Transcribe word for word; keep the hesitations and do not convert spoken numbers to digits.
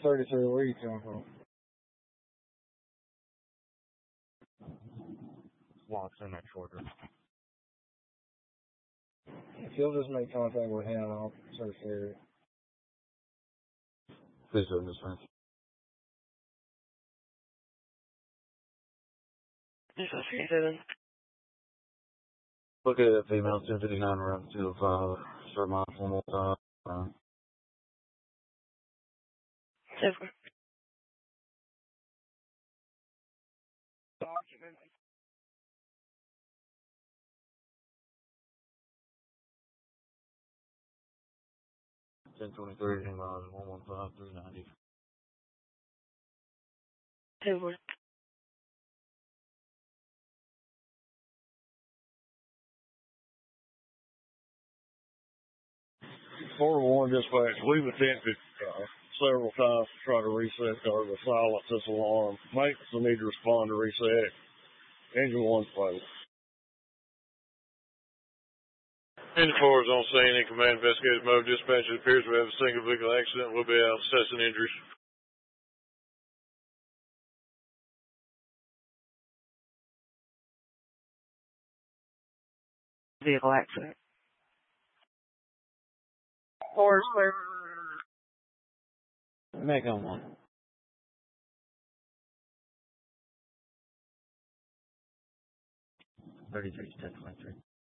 thirty-three, where are you coming from? Locks in that shorter. If you'll just make contact with him, I'll search the area. Please do this one. Look at that female, ten fifty-nine, around two oh five. Start my one more time. Uh, Seven. Document. ten twenty-three, miles, one one five, three ninety. Seven. four one dispatch, we've attempted uh, several times to try to reset or to silence this alarm. Maintenance will need to respond to reset. Engine one's failed. Engine four is on scene in command investigative mode. Dispatch, it appears we have a single vehicle accident. We'll be out assessing injuries. Vehicle accident. Four is clear. Make on one. thirty-three, ten twenty-three.